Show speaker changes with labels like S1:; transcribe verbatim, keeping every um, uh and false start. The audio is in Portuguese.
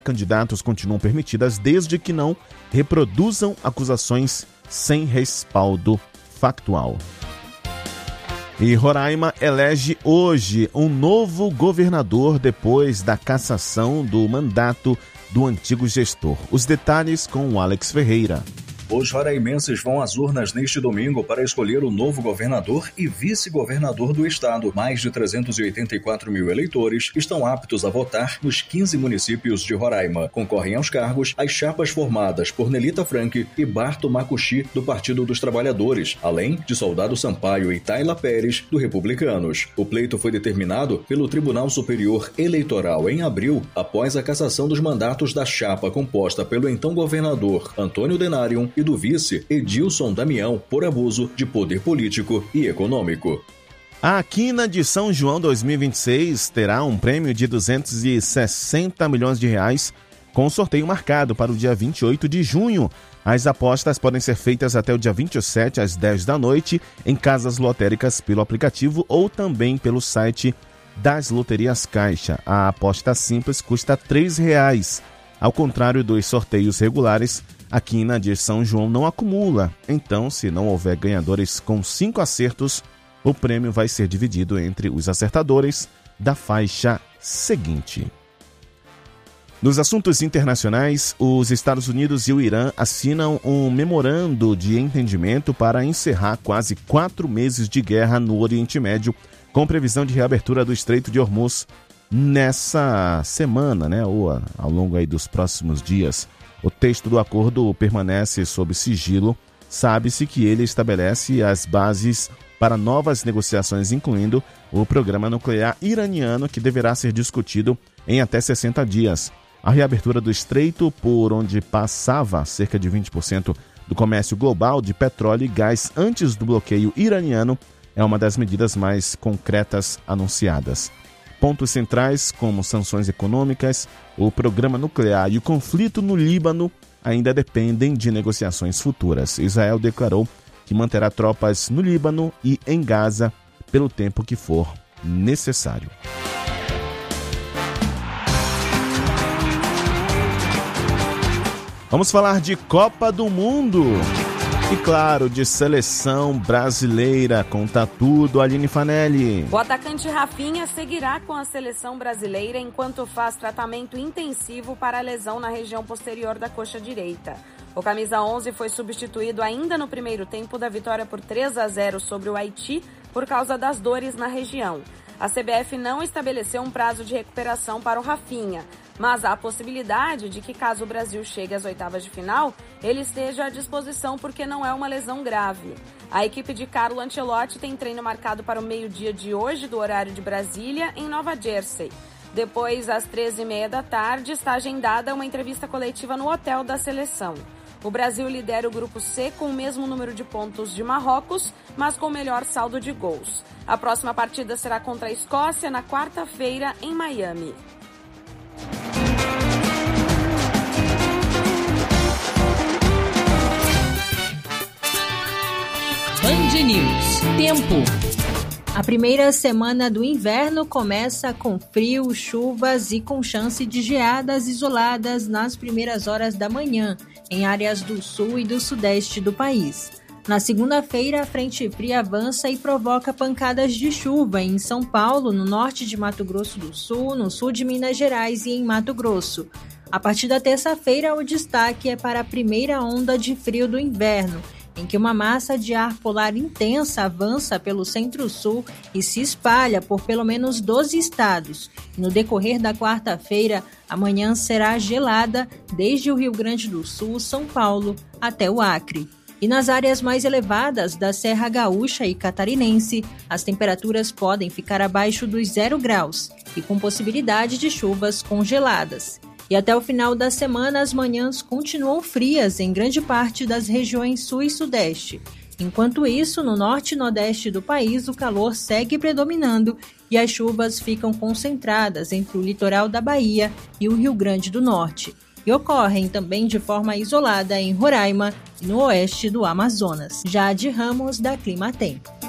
S1: candidatos continuam permitidas desde que não reproduzam acusações sem respaldo factual. E Roraima elege hoje um novo governador depois da cassação do mandato do antigo gestor. Os detalhes com o Alex Ferreira.
S2: Os roraimenses vão às urnas neste domingo para escolher o novo governador e vice-governador do estado. Mais de trezentos e oitenta e quatro mil eleitores estão aptos a votar nos quinze municípios de Roraima. Concorrem aos cargos as chapas formadas por Nelita Frank e Barto Macuxi, do Partido dos Trabalhadores, além de Soldado Sampaio e Tayla Pérez, do Republicanos. O pleito foi determinado pelo Tribunal Superior Eleitoral em abril, após a cassação dos mandatos da chapa composta pelo então governador Antônio Denário e do vice Edilson Damião por abuso de poder político e econômico.
S1: A Quina de São João dois mil e vinte e seis terá um prêmio de duzentos e sessenta milhões de reais com sorteio marcado para o dia vinte e oito de junho. As apostas podem ser feitas até o dia vinte e sete às dez da noite em casas lotéricas pelo aplicativo ou também pelo site das Loterias Caixa. A aposta simples custa três reais. Ao contrário dos sorteios regulares, a Quina de São João não acumula. Então, se não houver ganhadores com cinco acertos, o prêmio vai ser dividido entre os acertadores da faixa seguinte. Nos assuntos internacionais, os Estados Unidos e o Irã assinam um memorando de entendimento para encerrar quase quatro meses de guerra no Oriente Médio, com previsão de reabertura do Estreito de Hormuz nessa semana, né, ou ao longo aí dos próximos dias. O texto do acordo permanece sob sigilo. Sabe-se que ele estabelece as bases para novas negociações, incluindo o programa nuclear iraniano, que deverá ser discutido em até sessenta dias. A reabertura do estreito, por onde passava cerca de vinte por cento do comércio global de petróleo e gás antes do bloqueio iraniano, é uma das medidas mais concretas anunciadas. Pontos centrais, como sanções econômicas, o programa nuclear e o conflito no Líbano, ainda dependem de negociações futuras. Israel declarou que manterá tropas no Líbano e em Gaza pelo tempo que for necessário. Vamos falar de Copa do Mundo. E claro, de seleção brasileira, conta tudo, Aline Fanelli.
S3: O atacante Rafinha seguirá com a seleção brasileira enquanto faz tratamento intensivo para a lesão na região posterior da coxa direita. O camisa onze foi substituído ainda no primeiro tempo da vitória por três a zero sobre o Haiti por causa das dores na região. A C B F não estabeleceu um prazo de recuperação para o Rafinha, mas há a possibilidade de que, caso o Brasil chegue às oitavas de final, ele esteja à disposição porque não é uma lesão grave. A equipe de Carlo Ancelotti tem treino marcado para o meio-dia de hoje, do horário de Brasília, em Nova Jersey. Depois, às treze e meia da tarde, está agendada uma entrevista coletiva no hotel da seleção. O Brasil lidera o grupo C com o mesmo número de pontos de Marrocos, mas com melhor saldo de gols. A próxima partida será contra a Escócia na quarta-feira, em Miami.
S4: Band News. Tempo.
S5: A primeira semana do inverno começa com frio, chuvas e com chance de geadas isoladas nas primeiras horas da manhã, em áreas do sul e do sudeste do país. Na segunda-feira, a frente fria avança e provoca pancadas de chuva em São Paulo, no norte de Mato Grosso do Sul, no sul de Minas Gerais e em Mato Grosso. A partir da terça-feira, o destaque é para a primeira onda de frio do inverno, em que uma massa de ar polar intensa avança pelo centro-sul e se espalha por pelo menos doze estados. No decorrer da quarta-feira, a manhã será gelada desde o Rio Grande do Sul, São Paulo, até o Acre. E nas áreas mais elevadas da Serra Gaúcha e Catarinense, as temperaturas podem ficar abaixo dos zero graus e com possibilidade de chuvas congeladas. E até o final da semana, as manhãs continuam frias em grande parte das regiões sul e sudeste. Enquanto isso, no norte e nordeste do país, o calor segue predominando e as chuvas ficam concentradas entre o litoral da Bahia e o Rio Grande do Norte. E ocorrem também de forma isolada em Roraima e no oeste do Amazonas. Jade Ramos, da Climatempo.